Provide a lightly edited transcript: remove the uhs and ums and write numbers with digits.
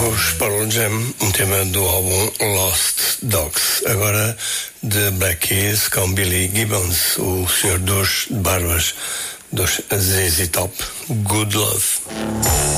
Os Pearl Jam, um tema do álbum Lost Dogs, agora de Black Keys com Billy Gibbons, o senhor dos barbas dos ZZ Top, Good Love.